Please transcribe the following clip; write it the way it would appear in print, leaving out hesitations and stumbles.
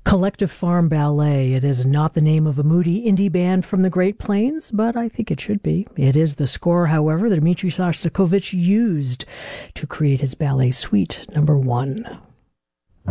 Collective Farm Ballet. It is not the name of a moody indie band from the Great Plains, but I think it should be. It is the score, however, that Dmitri Shostakovich used to create his ballet suite number 1.